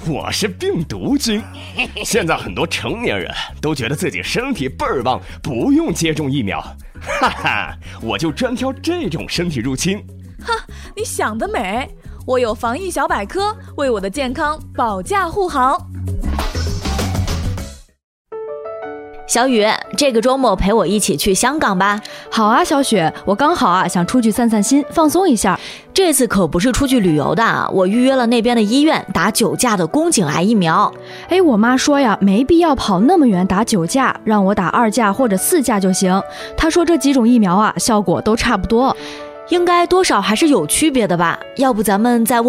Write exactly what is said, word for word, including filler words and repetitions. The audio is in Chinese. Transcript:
我是病毒菌。现在很多成年人都觉得自己身体倍儿棒，不用接种疫苗。哈哈，我就专挑这种身体入侵。 哈，你想得美！我有防疫小百科，为我的健康保驾护航。 小雨，这个周末陪我一起去香港吧。 好啊，小雪，我刚好啊想出去散散心，放松一下。 这次可不是出去旅游的，我预约了那边的医院打九价的宫颈癌疫苗。 哎，我妈说呀，没必要跑那么远打九价，让我打二价或者四价就行。她说这几种疫苗啊，效果都差不多， 应该多少还是有区别的吧？要不咱们再问